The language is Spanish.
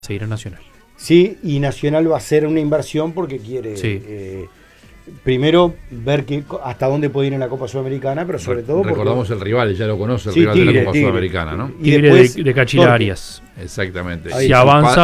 seguir en Nacional. Sí, y Nacional va a hacer una inversión porque quiere primero ver hasta dónde puede ir en la Copa Sudamericana, pero sobre todo recordamos el rival, ya lo conoce el sí, rival Tigre, de la Copa Tigre. Sudamericana, ¿no? Tigre de Cachila Arias. Exactamente. Si avanza